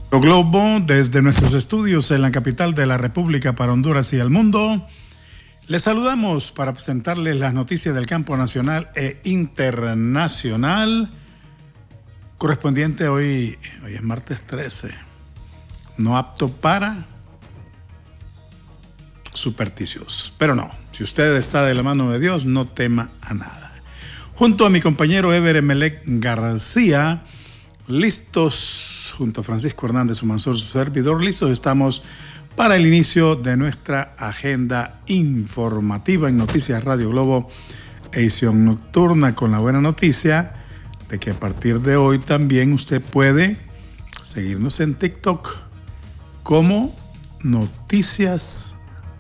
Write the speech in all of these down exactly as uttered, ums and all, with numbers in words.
Globo, desde nuestros estudios en la capital de la República para Honduras y el mundo, les saludamos para presentarles las noticias del campo nacional e internacional, correspondiente hoy, hoy es martes trece, no apto para supersticiosos, pero no, si usted está de la mano de Dios, no tema a nada. Junto a mi compañero Ever Emelec García, listos, junto a Francisco Hernández Humansor, su servidor, listos estamos para el inicio de nuestra agenda informativa en Noticias Radio Globo, edición nocturna, con la buena noticia de que a partir de hoy también usted puede seguirnos en TikTok como Noticias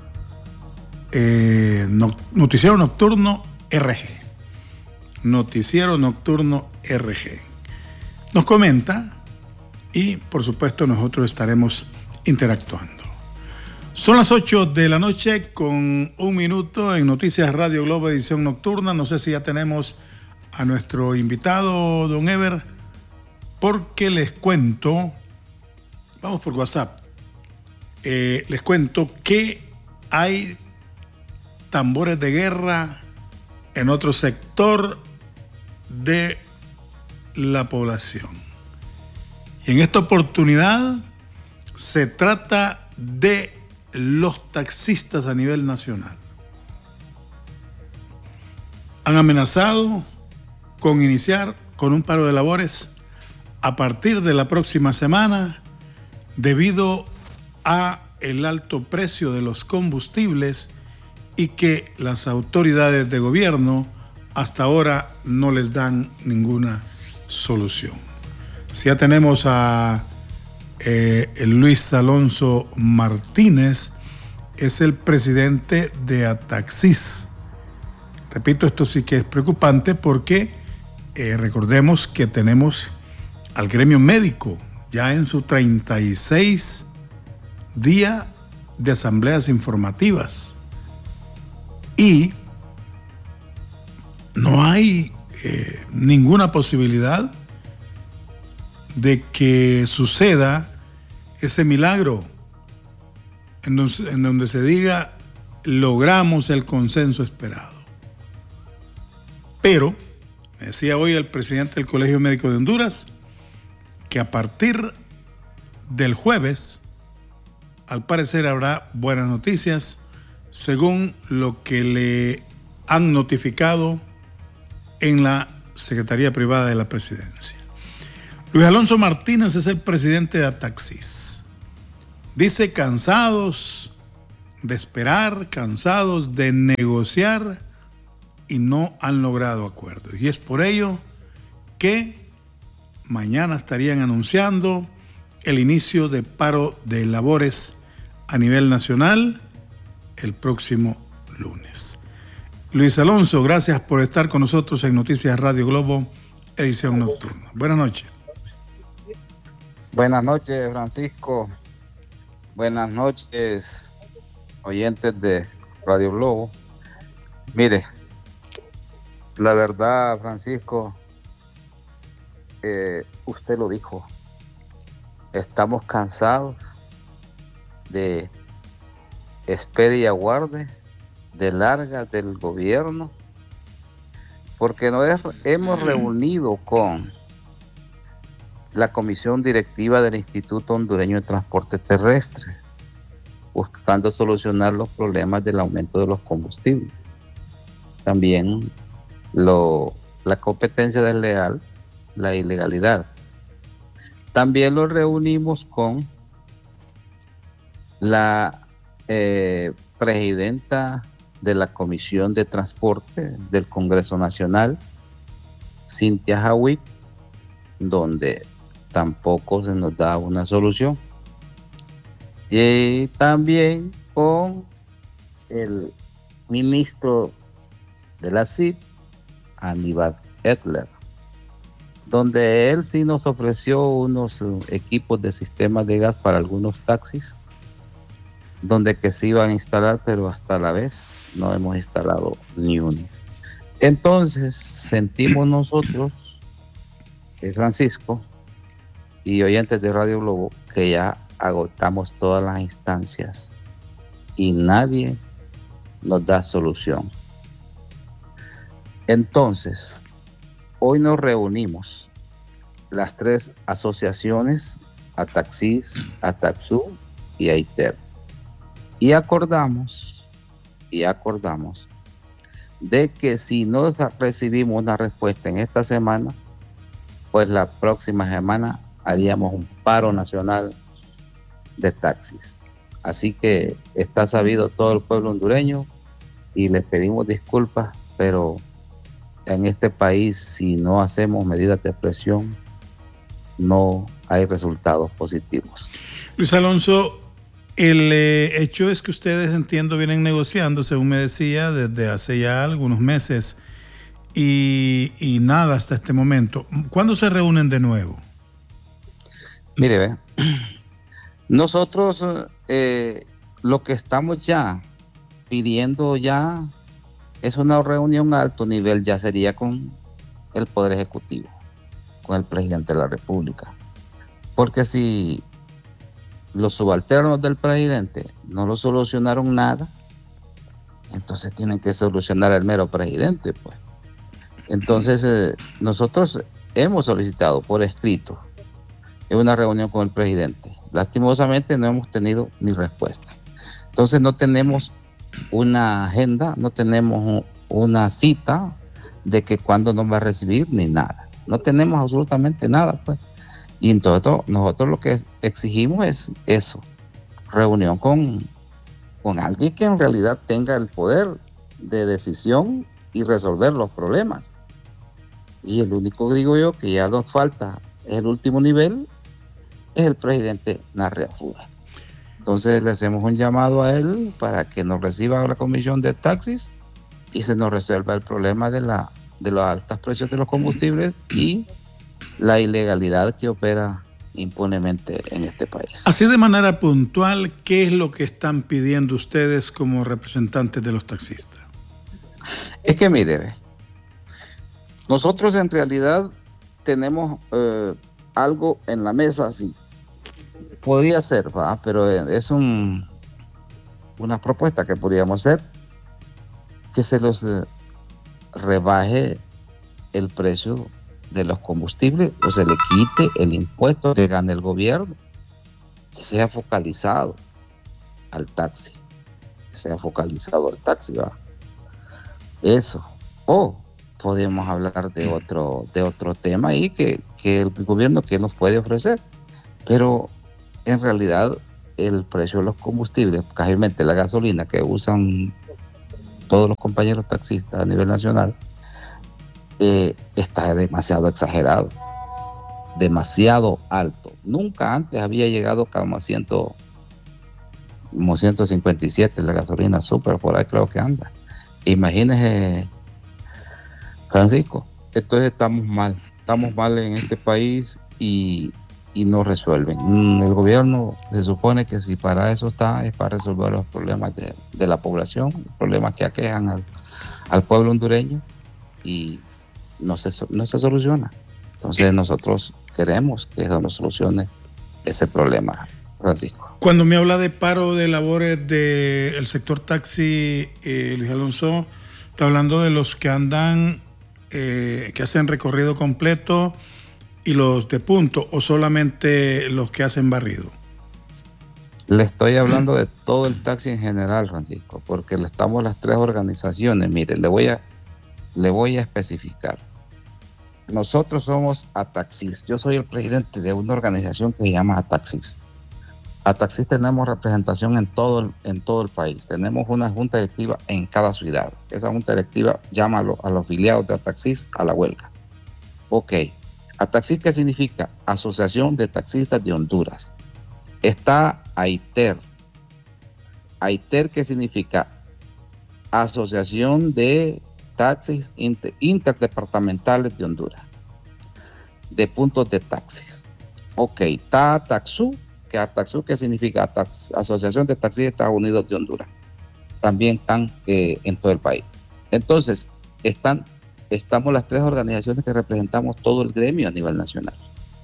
eh, no, Noticiero Nocturno R G. Noticiero Nocturno R G. Nos comenta y por supuesto nosotros estaremos interactuando. Son las ocho de la noche con un minuto en Noticias Radio Globo edición nocturna. No sé si ya tenemos a nuestro invitado, don Ever, porque les cuento, vamos por WhatsApp, eh, les cuento que hay tambores de guerra en otro sector de la población. Y en esta oportunidad se trata de los taxistas a nivel nacional. Han amenazado con iniciar con un paro de labores a partir de la próxima semana debido a el alto precio de los combustibles y que las autoridades de gobierno hasta ahora no les dan ninguna solución. Si ya tenemos a eh, Luis Alonso Martínez, es el presidente de Ataxis. Repito, esto sí que es preocupante porque eh, recordemos que tenemos al gremio médico ya en su treinta y seis día de asambleas informativas y no hay eh, ninguna posibilidad de que suceda ese milagro en donde, en donde se diga logramos el consenso esperado. Pero me decía hoy el presidente del Colegio Médico de Honduras que a partir del jueves al parecer habrá buenas noticias según lo que le han notificado en la Secretaría Privada de la Presidencia. Luis Alonso Martínez es el presidente de Ataxis. Dice cansados de esperar, cansados de negociar y no han logrado acuerdos. Y es por ello que mañana estarían anunciando el inicio de paro de labores a nivel nacional el próximo lunes. Luis Alonso, gracias por estar con nosotros en Noticias Radio Globo, edición nocturna. Buenas noches. Buenas noches, Francisco. Buenas noches, oyentes de Radio Globo. Mire, la verdad, Francisco, eh, usted lo dijo. Estamos cansados de espera y aguarde, de larga del gobierno, porque nos hemos reunido con la Comisión Directiva del Instituto Hondureño de Transporte Terrestre, buscando solucionar los problemas del aumento de los combustibles. También lo, la competencia desleal, la ilegalidad. También lo reunimos con la eh, presidenta de la Comisión de Transporte del Congreso Nacional, Cintia Jawick, donde tampoco se nos da una solución. Y también con el ministro de la C I P, Aníbal Etler, donde él sí nos ofreció unos equipos de sistemas de gas para algunos taxis, donde que se iban a instalar, pero hasta la vez no hemos instalado ni uno. Entonces sentimos nosotros, eh, Francisco, y oyentes de Radio Globo que ya agotamos todas las instancias y nadie nos da solución. Entonces, hoy nos reunimos las tres asociaciones, Ataxis, Ataxú y Aiter, y acordamos, y acordamos de que si no recibimos una respuesta en esta semana, pues la próxima semana haríamos un paro nacional de taxis. Así que está sabido todo el pueblo hondureño y les pedimos disculpas, pero en este país, si no hacemos medidas de presión, no hay resultados positivos. Luis Alonso, el eh, hecho es que ustedes, entiendo, vienen negociando, según me decía, desde hace ya algunos meses y, y nada hasta este momento. ¿Cuándo se reúnen de nuevo? Mire, ve, nosotros eh, lo que estamos ya pidiendo ya es una reunión a alto nivel, ya sería con el Poder Ejecutivo, con el Presidente de la República. Porque si los subalternos del presidente no lo solucionaron nada, entonces tienen que solucionar el mero presidente, pues. Entonces, eh, nosotros hemos solicitado por escrito una reunión con el presidente. Lastimosamente no hemos tenido ni respuesta. Entonces no tenemos una agenda, no tenemos una cita de que cuándo nos va a recibir ni nada. No tenemos absolutamente nada, pues. Y entonces nosotros lo que exigimos es eso, reunión con, con alguien que en realidad tenga el poder de decisión y resolver los problemas. Y el único que digo yo que ya nos falta es el último nivel, es el presidente Narriafura. Entonces le hacemos un llamado a él para que nos reciba a la comisión de taxis y se nos resuelva el problema de, la, de los altos precios de los combustibles y la ilegalidad que opera impunemente en este país. Así de manera puntual, ¿qué es lo que están pidiendo ustedes como representantes de los taxistas? Es que mire, nosotros en realidad tenemos eh, algo en la mesa, así. Podría ser, ¿va? Pero es un, una propuesta que podríamos hacer, que se los eh, rebaje el precio de los combustibles o se le quite el impuesto que gane el gobierno, que sea focalizado al taxi, que sea focalizado al taxi, ¿va? Eso. O podemos hablar de otro, de otro tema ahí que, que el gobierno que nos puede ofrecer, pero en realidad el precio de los combustibles, casualmente la gasolina que usan todos los compañeros taxistas a nivel nacional, eh, está demasiado exagerado, demasiado alto. Nunca antes había llegado como a ciento, como ciento cincuenta y siete la gasolina super, por ahí creo que anda. Imagínese, Francisco, entonces estamos mal, estamos mal en este país y, y no resuelven. El gobierno se supone que si para eso está, es para resolver los problemas de, de la población, los problemas que aquejan al, al pueblo hondureño, y no se, no se soluciona. Entonces nosotros queremos que eso nos solucione ese problema, Francisco. Cuando me habla de paro de labores del sector taxi, eh, Luis Alonso, está hablando de los que andan, eh, que hacen recorrido completo y los de punto, o solamente los que hacen barrido. Le estoy hablando de todo el taxi en general, Francisco, porque le estamos las tres organizaciones. Mire, le voy a, le voy a especificar. Nosotros somos Ataxis. Yo soy el presidente de una organización que se llama Ataxis. Ataxis tenemos representación en todo, el, en todo el país. Tenemos una junta directiva en cada ciudad. Esa junta directiva llama a, lo, a los afiliados de Ataxis a la huelga. Ok. Ataxis, ¿qué significa? Asociación de Taxistas de Honduras. Está Aiter. Aiter, ¿qué significa? Asociación de Taxis inter, Interdepartamentales de Honduras, de puntos de taxis. Ok, está Ataxú, que Ataxú, ¿qué significa? Atax, Asociación de Taxis de Estados Unidos de Honduras. También están eh, en todo el país. Entonces, están, estamos las tres organizaciones que representamos todo el gremio a nivel nacional.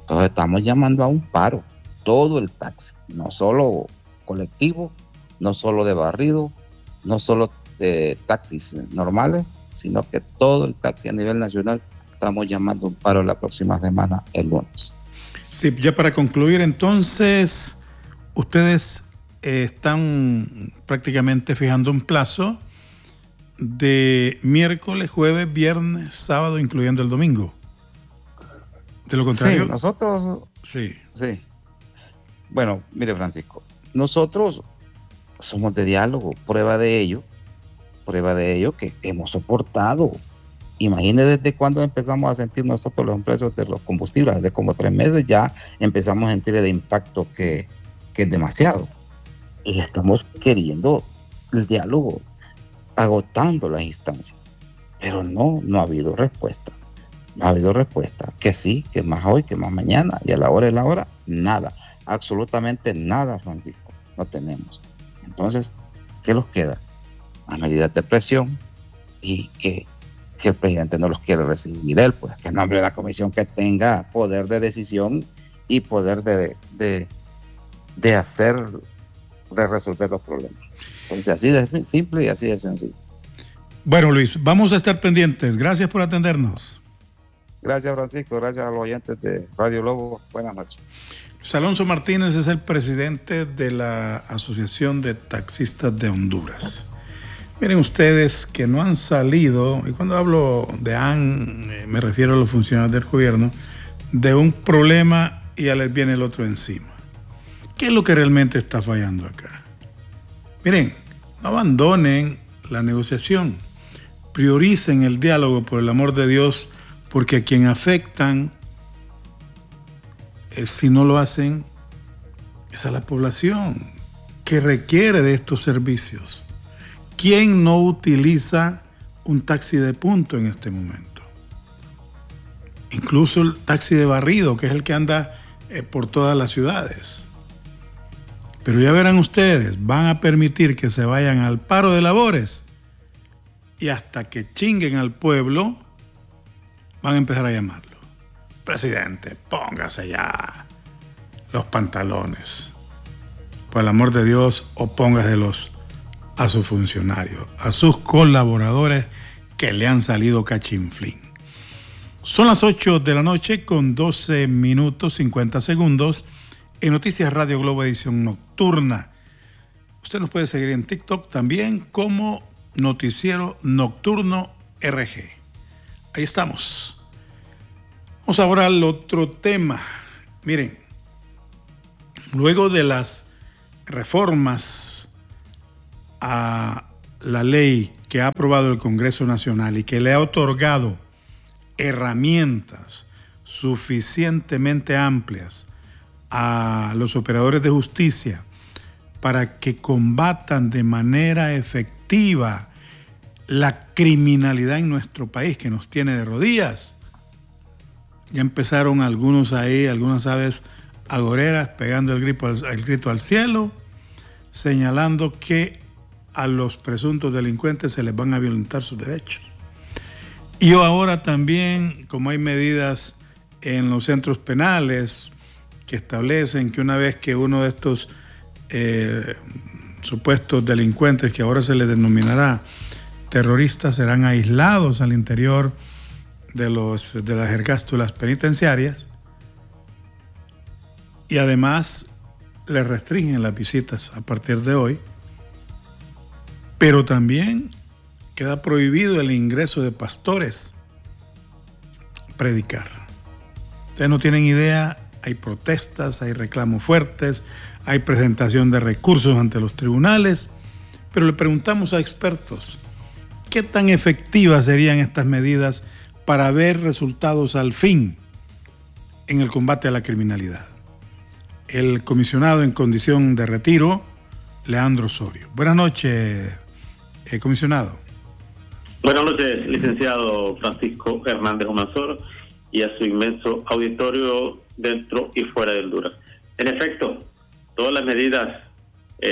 Entonces estamos llamando a un paro, todo el taxi, no solo colectivo, no solo de barrido, no solo de taxis normales, sino que todo el taxi a nivel nacional. Estamos llamando a un paro la próxima semana, el lunes. Sí, ya para concluir, entonces, ustedes eh, están prácticamente fijando un plazo de miércoles, jueves, viernes, sábado, incluyendo el domingo. De lo contrario. Sí, nosotros. Sí. Sí. Bueno, mire, Francisco, nosotros somos de diálogo, prueba de ello, prueba de ello que hemos soportado. Imagine desde cuando empezamos a sentir nosotros los precios de los combustibles, hace como tres meses ya empezamos a sentir el impacto que, que es demasiado. Y estamos queriendo el diálogo, agotando las instancias, pero no, no ha habido respuesta. No ha habido respuesta. Que sí, que más hoy, que más mañana, y a la hora y la hora, nada. Absolutamente nada, Francisco. No tenemos. Entonces, ¿qué nos queda? Las medidas de presión y que, que el presidente no los quiere recibir él, pues que nombre una comisión que tenga poder de decisión y poder de, de, de hacer, de resolver los problemas. Entonces, así de simple y así de sencillo. Bueno, Luis, vamos a estar pendientes. Gracias por atendernos. Gracias, Francisco. Gracias a los oyentes de Radio Lobo. Buenas noches. Luis Alonso Martínez es el presidente de la Asociación de Taxistas de Honduras. Miren ustedes que no han salido, y cuando hablo de han, me refiero a los funcionarios del gobierno, de un problema y ya les viene el otro encima. ¿Qué es lo que realmente está fallando acá? Miren, no abandonen la negociación, prioricen el diálogo, por el amor de Dios, porque a quien afectan, eh, si no lo hacen, es a la población que requiere de estos servicios. ¿Quién no utiliza un taxi de punto en este momento? Incluso el taxi de barrido, que es el que anda eh, por todas las ciudades. Pero ya verán ustedes, van a permitir que se vayan al paro de labores y hasta que chinguen al pueblo, van a empezar a llamarlo. Presidente, póngase ya los pantalones. Por el amor de Dios, o póngaselos a sus funcionarios, a sus colaboradores que le han salido cachinflín. Son las ocho de la noche con doce minutos cincuenta segundos en Noticias Radio Globo edición nocturna. Usted nos puede seguir en TikTok también como Noticiero Nocturno R G. Ahí estamos. Vamos ahora al otro tema. Miren, luego de las reformas a la ley que ha aprobado el Congreso Nacional y que le ha otorgado herramientas suficientemente amplias a los operadores de justicia para que combatan de manera efectiva la criminalidad en nuestro país que nos tiene de rodillas. Ya empezaron algunos ahí, algunas aves agoreras pegando el grito al, el grito al cielo, señalando que a los presuntos delincuentes se les van a violentar sus derechos. Y ahora también, como hay medidas en los centros penales que establecen que una vez que uno de estos eh, supuestos delincuentes, que ahora se les denominará terroristas, serán aislados al interior de, los, de las ergástulas penitenciarias, y además les restringen las visitas a partir de hoy, pero también queda prohibido el ingreso de pastores a predicar. Ustedes no tienen idea, hay protestas, hay reclamos fuertes, hay presentación de recursos ante los tribunales, pero le preguntamos a expertos, ¿qué tan efectivas serían estas medidas para ver resultados al fin en el combate a la criminalidad? El comisionado en condición de retiro, Leandro Osorio. Buenas noches, eh, comisionado. Buenas noches, licenciado Francisco Hernández Humansor, y a su inmenso auditorio dentro y fuera de Honduras. En efecto, todas las medidas